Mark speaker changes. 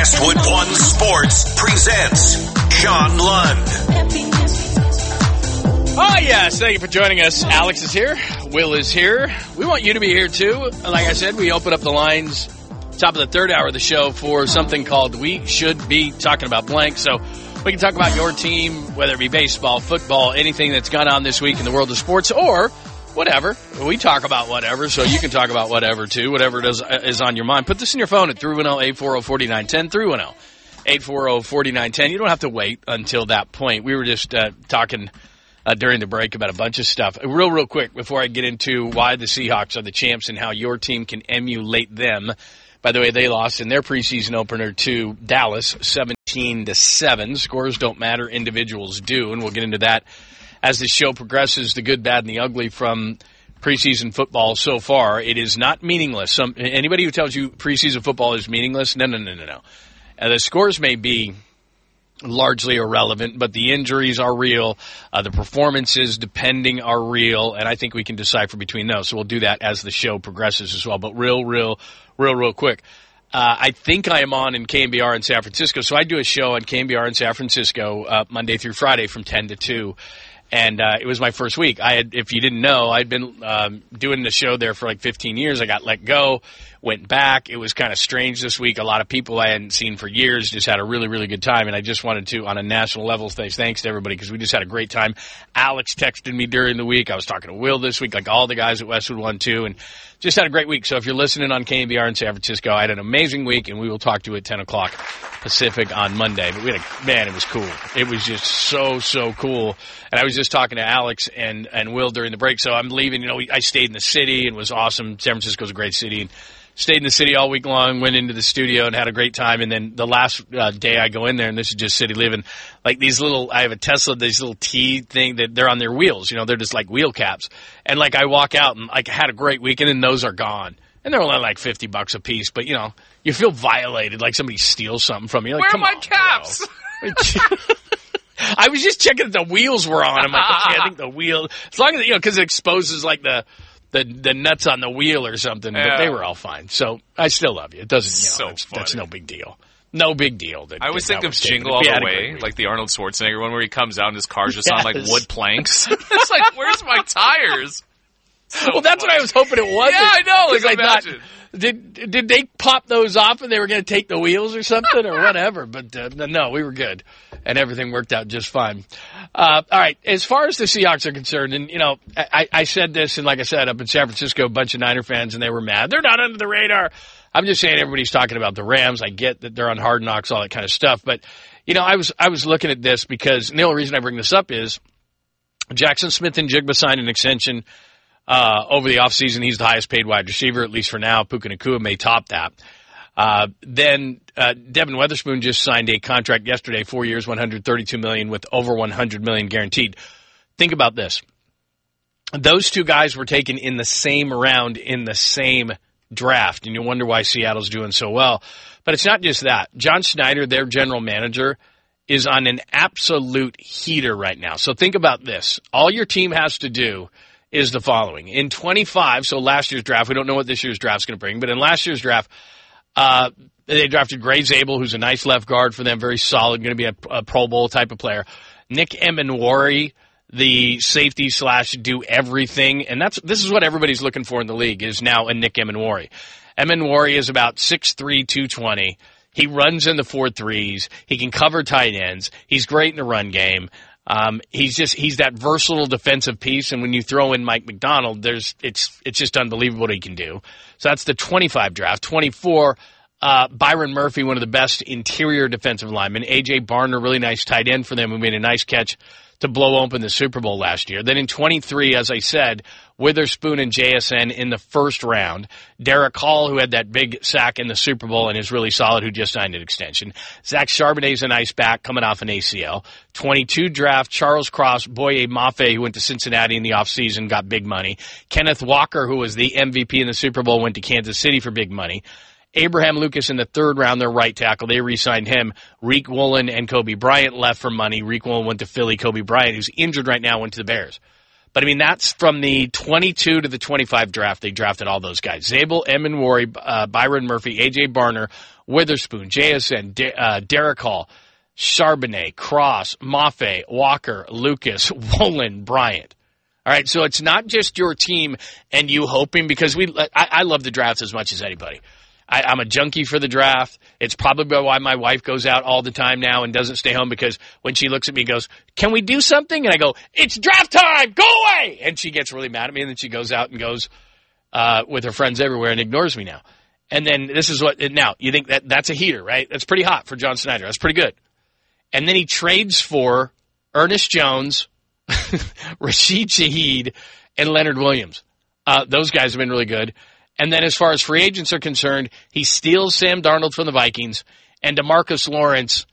Speaker 1: Westwood One Sports presents Sean Lund.
Speaker 2: Oh, yes. Thank you for joining us. Alex is here. Will is here. We want you to be here, too. Like I said, we open up the lines top of the third hour of the show for something called We Should Be Talking About Blank. So we can talk about your team, whether it be baseball, football, anything that's gone on this week in the world of sports, or whatever. We talk about whatever, so you can talk about whatever, too. Whatever it is on your mind. Put this in your phone at 310-840-4910, 310-840-4910. You don't have to wait until that point. We were just talking during the break about a bunch of stuff. Real quick, before I get into why the Seahawks are the champs and how your team can emulate them. By the way, they lost in their preseason opener to Dallas, 17-7. Scores don't matter, individuals do, and we'll get into that as the show progresses, the good, bad, and the ugly from preseason football so far. It is not meaningless. Anybody who tells you preseason football is meaningless, no. The scores may be largely irrelevant, but the injuries are real. The performances, depending, are real, and I think we can decipher between those. So we'll do that as the show progresses as well. But real quick. I think I am on in KNBR in San Francisco. So I do a show on KNBR in San Francisco Monday through Friday from 10 to 2. And it was my first week. If you didn't know, I'd been doing the show there for like 15 years. I got let go, went back. It was kind of strange this week. A lot of people I hadn't seen for years just had a really, really good time. And I just wanted to, on a national level, say thanks to everybody because we just had a great time. Alex texted me during the week. I was talking to Will this week, like all the guys at Westwood One, too. And just had a great week. So if you're listening on KNBR in San Francisco, I had an amazing week, and we will talk to you at 10 o'clock Pacific on Monday. But it was cool. It was just so cool. And I was just talking to Alex and Will during the break. So I'm leaving. I stayed in the city and was awesome. San Francisco's a great city. And stayed in the city all week long, went into the studio and had a great time. And then the last day I go in there, and this is just city living, like I have a Tesla, these little T thing that they're on their wheels. They're just like wheel caps. And like I walk out and like had a great weekend, and those are gone. And they're only like $50 a piece. But, you feel violated, like somebody steals something from you. Like,
Speaker 3: where are my caps?
Speaker 2: I was just checking if the wheels were on. I'm like, okay, I think the wheel, as long as, because it exposes like the nuts on the wheel or something, but they were all fine. So I still love you. It doesn't, that's no big deal. No big deal.
Speaker 3: I always think of Jingle All the Way, like the Arnold Schwarzenegger one where he comes out and his car's just on like wood planks. It's like, where's my tires?
Speaker 2: Well, that's what I was hoping it was.
Speaker 3: Yeah, I know. Like, imagine.
Speaker 2: Did they pop those off and they were going to take the wheels or something or whatever? But no, we were good, and everything worked out just fine. All right, as far as the Seahawks are concerned, and I said this, and like I said, up in San Francisco, a bunch of Niner fans, and they were mad. They're not under the radar. I'm just saying everybody's talking about the Rams. I get that they're on Hard Knocks, all that kind of stuff. But I was looking at this because and the only reason I bring this up is Jackson Smith-Njigba signed an extension over the offseason. He's the highest paid wide receiver, at least for now. Puka Nacua may top that. Then Devin Witherspoon just signed a contract yesterday, 4 years, $132 million with over $100 million guaranteed. Think about this. Those two guys were taken in the same round in the same draft, and you wonder why Seattle's doing so well. But it's not just that. John Schneider, their general manager, is on an absolute heater right now. So think about this. All your team has to do is the following. In 25, so last year's draft, we don't know what this year's draft's going to bring, but in last year's draft, they drafted Gray Zabel, who's a nice left guard for them, very solid, going to be a Pro Bowl type of player. Nick Emenwari, the safety / do everything, and this is what everybody's looking for in the league is now a Nick Emenwari. Emenwari is about 6'3", 220. He runs in the 4.3s. He can cover tight ends. He's great in the run game. He's that versatile defensive piece, and when you throw in Mike McDonald, it's just unbelievable what he can do. So that's the 25 draft. 24, Byron Murphy, one of the best interior defensive linemen. A.J. Barner, really nice tight end for them, who made a nice catch to blow open the Super Bowl last year. Then in 23, as I said, Witherspoon and JSN in the first round. Derek Hall, who had that big sack in the Super Bowl and is really solid, who just signed an extension. Zach Charbonnet's a nice back coming off an ACL. 22 draft, Charles Cross, Boye Mafe, who went to Cincinnati in the offseason, got big money. Kenneth Walker, who was the MVP in the Super Bowl, went to Kansas City for big money. Abraham Lucas in the third round, their right tackle. They re-signed him. Reek Woolen and Kobe Bryant left for money. Reek Woolen went to Philly. Kobe Bryant, who's injured right now, went to the Bears. But, I mean, that's from the 22 to the 25 draft. They drafted all those guys. Zabel, Emanwari, Byron Murphy, A.J. Barner, Witherspoon, JSN, Derek Hall, Charbonnet, Cross, Maffei, Walker, Lucas, Wolin, Bryant. All right, so it's not just your team and you hoping, because I love the draft as much as anybody. I'm a junkie for the draft. It's probably why my wife goes out all the time now and doesn't stay home, because when she looks at me and goes, "Can we do something?" And I go, "It's draft time! Go away!" And she gets really mad at me, and then she goes out and goes with her friends everywhere and ignores me now. And then this is now, you think that's a heater, right? That's pretty hot for John Snyder. That's pretty good. And then he trades for Ernest Jones, Rashid Shaheed, and Leonard Williams. Those guys have been really good. And then as far as free agents are concerned, he steals Sam Darnold from the Vikings, and DeMarcus Lawrence